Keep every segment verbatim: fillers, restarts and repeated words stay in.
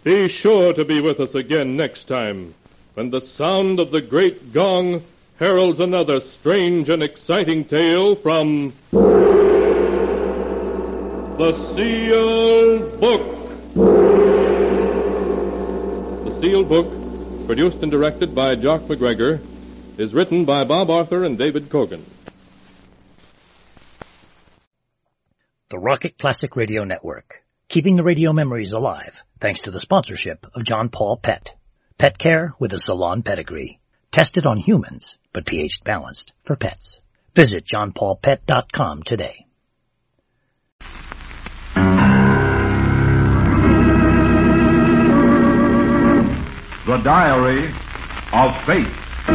Be sure to be with us again next time, when the sound of the great gong heralds another strange and exciting tale from The Sealed Book. The Sealed Book, produced and directed by Jock McGregor, is written by Bob Arthur and David Kogan. The Rocket Classic Radio Network, keeping the radio memories alive, thanks to the sponsorship of John Paul Pet. Pet care with a salon pedigree. Tested on humans, but pH balanced for pets. Visit john paul pet dot com today. The Diary of Fate.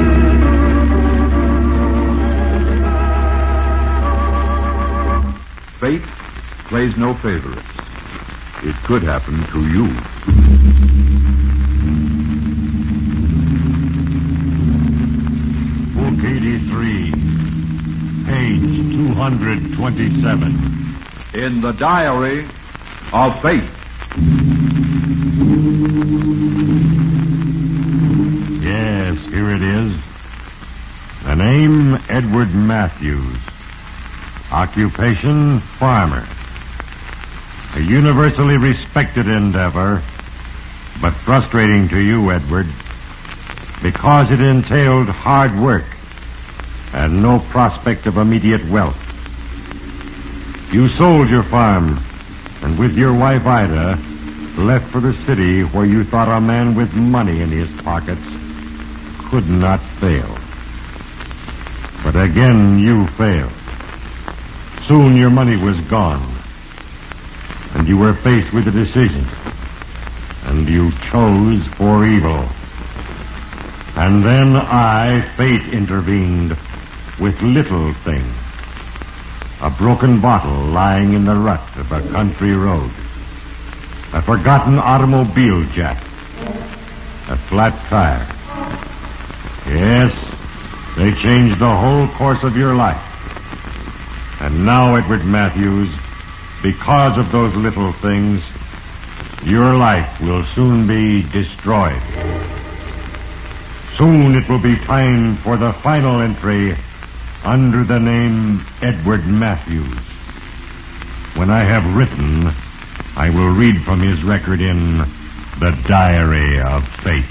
Fate plays no favorites. It could happen to you. Book eighty-three, page two hundred twenty-seven. In the Diary of Fate. Yes, here it is. The name, Edward Matthews. Occupation, farmer. A universally respected endeavor, but frustrating to you, Edward, because it entailed hard work and no prospect of immediate wealth. You sold your farm, and with your wife, Ida, left for the city where you thought a man with money in his pockets could not fail. But again, you failed. Soon your money was gone, and you were faced with a decision, and you chose for evil. And then I, fate, intervened with little things. A broken bottle lying in the rut of a country road. A forgotten automobile jack. A flat tire. Yes, they changed the whole course of your life. And now, Edward Matthews, because of those little things, your life will soon be destroyed. Soon it will be time for the final entry under the name Edward Matthews. When I have written, I will read from his record in The Diary of Fate.